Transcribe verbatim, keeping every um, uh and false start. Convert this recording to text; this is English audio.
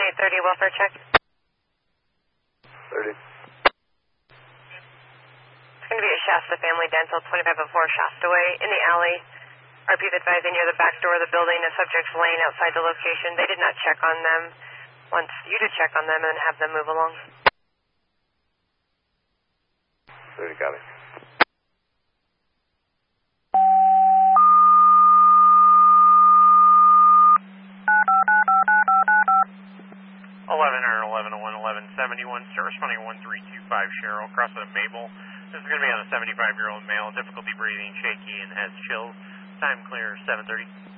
eight thirty, welfare check. thirty. It's going to be at Shasta Family Dental, twenty-five oh four Shasta Way, in the alley. R P is advising near the back door of the building, a subject's laying outside the location. They did not check on them. Wants you to check on them and have them move along. thirty, copy. eleven or eleven oh one, eleven seventy-one, still responding one three two five Cheryl, crossing at Mabel. This is going to be on a seventy-five-year-old male, difficulty breathing, shaky, and has chills. Time clear, seven thirty.